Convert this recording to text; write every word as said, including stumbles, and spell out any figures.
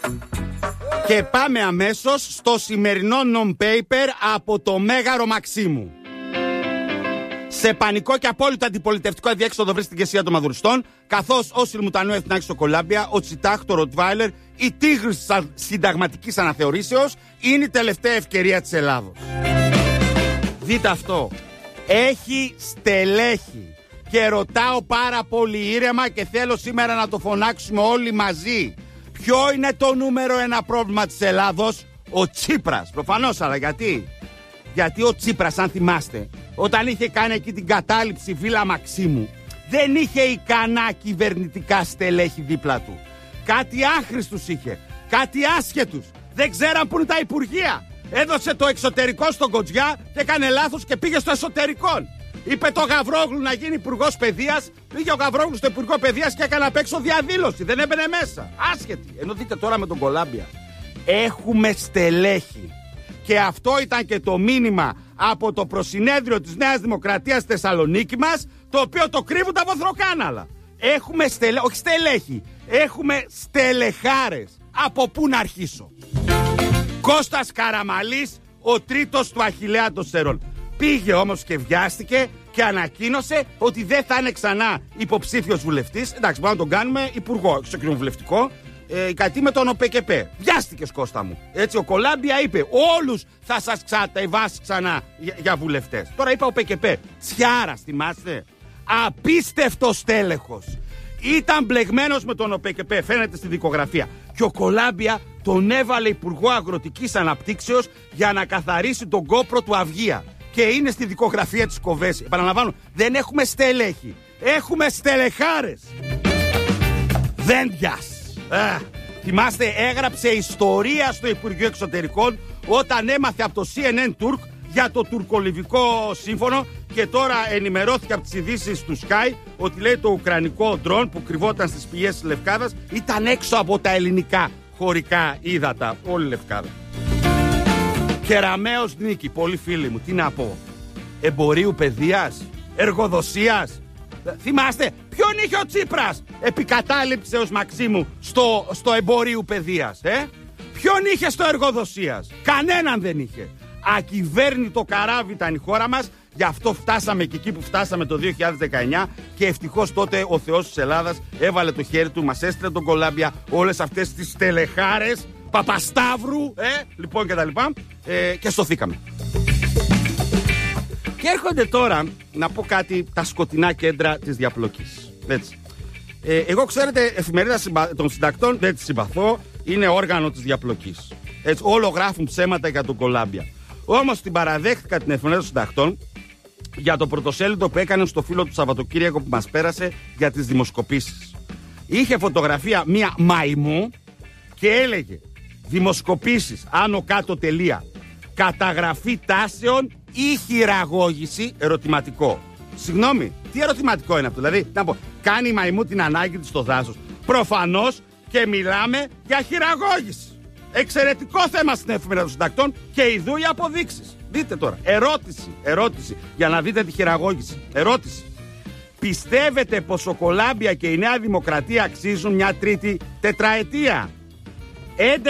Και πάμε αμέσως στο σημερινό non-paper από το Μέγαρο Μαξίμου. Σε πανικό και απόλυτο αντιπολιτευτικό αδιέξοδο βρίσκεται η ηγεσία των Μαδουριστών, καθώς ο Σιλμουτανού Εθνάκης στο Κολάμπια, ο Τσιτάχ, το Ροτβάιλερ, η τίγρης της συνταγματικής αναθεωρήσεως είναι η τελευταία ευκαιρία της Ελλάδος. Δείτε αυτό. Έχει στελέχη. Και ρωτάω πάρα πολύ ήρεμα και θέλω σήμερα να το φωνάξουμε όλοι μαζί. Ποιο είναι το νούμερο ένα πρόβλημα της Ελλάδος? Ο Τσίπρας. Προφανώς, αλλά γιατί? Γιατί ο Τσίπρας, αν θυμάστε, όταν είχε κάνει εκεί την κατάληψη Βίλα Μαξίμου, δεν είχε ικανά κυβερνητικά στελέχη δίπλα του. Κάτι άχρηστους είχε, κάτι άσχετους. Δεν ξέραν που είναι τα υπουργεία. Έδωσε το εξωτερικό στον Κοτζιά και έκανε λάθος και πήγε στο εσωτερικό. Είπε το Γαβρόγλου να γίνει υπουργός παιδείας. Πήγε ο Γαβρόγλου στο υπουργό παιδείας και έκανε απ' έξω διαδήλωση. Δεν έμπαινε μέσα. Άσχετη. Ενώ δείτε τώρα με τον Κολάμπια. Έχουμε στελέχη. Και αυτό ήταν και το μήνυμα από το προσυνέδριο της Νέας Δημοκρατίας στη Θεσσαλονίκη μας, το οποίο το κρύβουν τα βοθροκάναλα. Έχουμε στελέχη, όχι στελέχη, έχουμε στελεχάρες. Από πού να αρχίσω? Κώστας Καραμαλής, ο τρίτος του Αχιλλέα των Σερών. Πήγε όμως και βιάστηκε και ανακοίνωσε ότι δεν θα είναι ξανά υποψήφιος βουλευτής. Εντάξει, μπορούμε να τον κάνουμε υπουργό, στο κοινοβουλευτικό. Ε, κάτι με τον ΟΠΕΚΕΠΕ. Βιάστηκες, Κώστα μου. Έτσι, ο Κολάμπια είπε: όλους θα σας κατεβάσει ξανά για, για βουλευτές. Τώρα είπα ΟΠΕΚΕΠΕ. Τσιάρας, θυμάστε? Απίστευτος τέλεχος. Ήταν μπλεγμένος με τον ΟΠΕΚΕΠΕ, φαίνεται στη δικογραφία. Και ο Κολάμπια τον έβαλε υπουργό αγροτικής αναπτύξεως για να καθαρίσει τον κόπρο του Αυγία. Και είναι στη δικογραφία της Κοβέση. Επαναλαμβάνω, δεν έχουμε στελέχη. Έχουμε στελεχάρες. Δέντιας. Ε, θυμάστε, έγραψε ιστορία στο Υπουργείο Εξωτερικών όταν έμαθε από το σι εν εν Turk για το τουρκολιβικό σύμφωνο και τώρα ενημερώθηκε από τις ειδήσεις του Sky ότι λέει το ουκρανικό ντρόν που κρυβόταν στις πηγές της Λευκάδας ήταν έξω από τα ελληνικά χωρικά ύδατα. Όλη η Λευκάδα. Κεραμέως νίκη, πολλοί φίλοι μου, τι να πω? Εμπορίου παιδείας, εργοδοσίας. Θυμάστε, ποιον είχε ο Τσίπρας επικατάληψε ως Μαξίμου στο, στο εμπορίου παιδείας, ε? Ποιον είχε στο εργοδοσίας? Κανέναν δεν είχε. Ακυβέρνητο καράβι ήταν η χώρα μας. Γι' αυτό φτάσαμε και εκεί που φτάσαμε το δύο χιλιάδες δεκαεννιά. Και ευτυχώς τότε ο Θεός της Ελλάδας έβαλε το χέρι του, μας έστειλε τον Κολάμπια, όλες αυτές τις τελεχάρες Παπασταύρου, ε, λοιπόν και τα λοιπά, ε, και σωθήκαμε. Και έρχονται τώρα να πω κάτι, τα σκοτεινά κέντρα της διαπλοκής. Έτσι. Ε, εγώ, ξέρετε, εφημερίδα συμπα... των συντακτών δεν τη συμπαθώ, είναι όργανο της διαπλοκής. Έτσι, όλο γράφουν ψέματα για τον Κολάμπια. Όμως την παραδέχτηκα την εφημερίδα των συντακτών για το πρωτοσέλιδο που έκανε στο φίλο του Σαββατοκύριακο που μας πέρασε για τις δημοσκοπήσεις. Είχε φωτογραφία μία μαϊμού και έλεγε δημοσκοπήσεις, άνω κάτω τελεία, καταγραφή τάσεων ή χειραγώγηση, ερωτηματικό. Συγγνώμη, τι ερωτηματικό είναι αυτό? Δηλαδή, να πω, κάνει η μαϊμού την ανάγκη της στο δάσος? Προφανώς και μιλάμε για χειραγώγηση. Εξαιρετικό θέμα στην εφημερίδα των συντακτών και ειδού οι αποδείξεις. Δείτε τώρα, ερώτηση, ερώτηση, για να δείτε τη χειραγώγηση. Ερώτηση. Πιστεύετε πως ο Κολάμπια και η Νέα Δημοκρατία αξίζουν μια τρίτη τετραετία?